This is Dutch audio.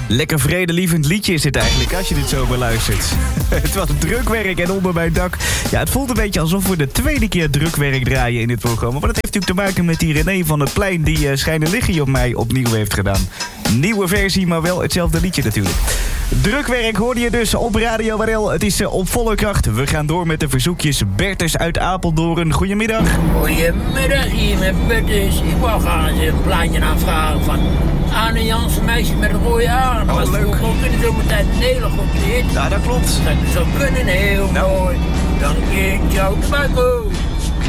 Lekker vredelievend liedje is het eigenlijk, als je dit zo beluistert. Het was drukwerk en onder mijn dak. Ja, het voelt een beetje alsof we de tweede keer drukwerk draaien in dit programma. Maar dat heeft natuurlijk te maken met die René van het Plein... die Schijnen Liggie op mij opnieuw heeft gedaan. Nieuwe versie, maar wel hetzelfde liedje natuurlijk. Drukwerk hoorde je dus op Radio WRL. Het is op volle kracht. We gaan door met de verzoekjes. Bertus uit Apeldoorn, goedemiddag. Goedemiddag, hier met Bertus. Ik wou graag eens een plaatje aanvragen van Anne Jansen, meisje met een rode haar. Dat was leuk. vroeger ook in de zomertijd een hele goed hit. Ja, dat klopt. Dat zou kunnen, heel mooi. Dank je, ciao, tobacco.